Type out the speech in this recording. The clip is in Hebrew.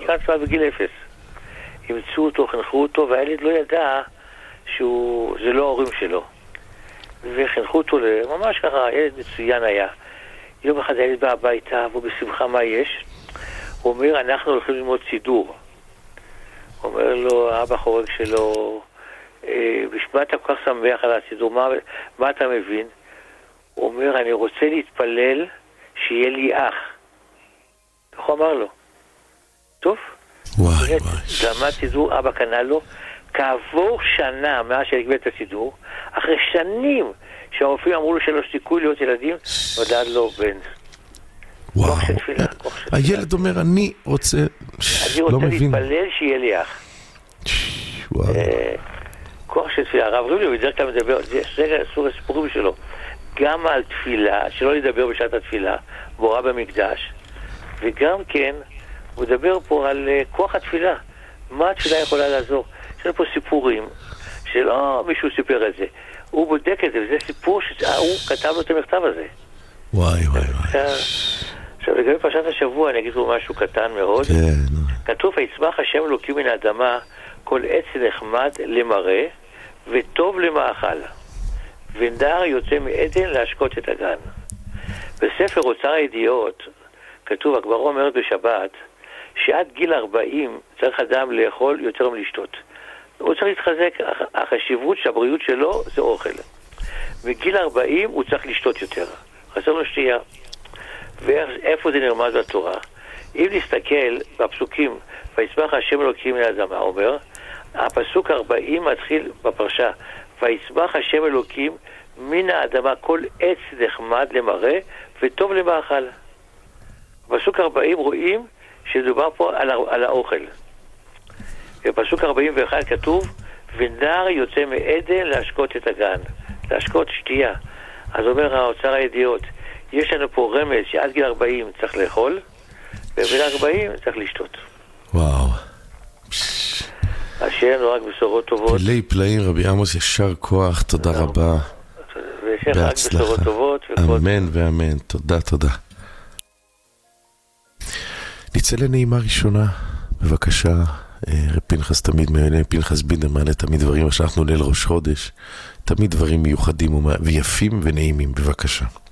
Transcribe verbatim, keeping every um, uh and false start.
נתן צבא בגיל אפס. אימצו אותו, חנכו אותו, והילד לא ידע שזה לא ההורים שלו. וחנכו אותו ממש ככה, הילד מצוין היה. יום אחד הילד בא הביתה, והוא בשמחה מה יש. הוא אומר, אנחנו הולכים ללמוד סידור. הוא אומר לו, האבא חורג שלו, בשביל אתה כל כך שמח על הסידור, מה, מה אתה מבין? הוא אומר, אני רוצה להתפלל שיהיה לי אח. איך הוא אמר לו? טוב. וואי וואי. למד סידור, אבא קנה לו. כעבור שנה מאז שנקבע את הסידור, אחרי שנים שהרופאים אמרו לו שלא סיכוי להיות ילדים, נולד לו בן. וואו. כוח של תפילה, כוח של תפילה. הילד אומר, אני רוצה... אני רוצה להתפלל שיהיה לי אח. וואו. כוח של תפילה. הרב ריבלין, בדרך כלל מדבר, זה סוג הסיפורים שלו, גם על תפילה, שלא לדבר בשעת התפילה, בורא במקדש, וגם כן, הוא מדבר פה על כוח התפילה. מה התפילה יכולה לעזור? יש לנו פה סיפורים, שלא מישהו סיפר את זה. הוא בודק את זה, וזה סיפור שהוא כתב לו את המכתב הזה. וואי וואי וואי. עכשיו, לגבי פרשת השבוע, אני אגיד לו משהו קטן מאוד. כן. כתוב, ויצמח השם אלוקים מן האדמה, כל עץ נחמד למראה, וטוב למאכל. ונער יוצא מעדן להשקות את הגן. בספר אוצר הידיעות, כתוב, הגמרא אומרת בשבת, שעד גיל ארבעים צריך אדם לאכול יותר מלשתות. הוא צריך להתחזק, החשיבות שהבריאות שלו זה אוכל. מגיל ארבעים הוא צריך לשתות יותר. חסר לו שתייה. ואיפה זה נרמז בתורה? אם נסתכל בפסוקים, ויצמח השם אלוקים מן האדמה, אומר, הפסוק ארבעים מתחיל בפרשה, ויצמח השם אלוקים מן האדמה כל עץ נחמד למראה וטוב למאכל. בפסוק ארבעים רואים שדובר פה על, על האוכל. בפסוק ארבעים ואחת כתוב, ונער יוצא מעדן להשקות את הגן, להשקות שתייה. אז אומר האוצר הידיעות, יש לנו פה רמז שעד גיל ארבעים צריך לאכול, ובגיל ארבעים צריך לשתות. וואו. אז שיהיה לנו רק בשורות טובות. פלאי פלאים, רבי עמוס, ישר כוח, תודה רבה. ושיהיה רק בשורות טובות. אמן ואמן, תודה, תודה. נצא לנעימה ראשונה, בבקשה. רב פנחס תמיד מעלה, פנחס בידר מעלה תמיד דברים, שאנחנו ליל ראש חודש, תמיד דברים מיוחדים ויפים ונעימים, בבקשה.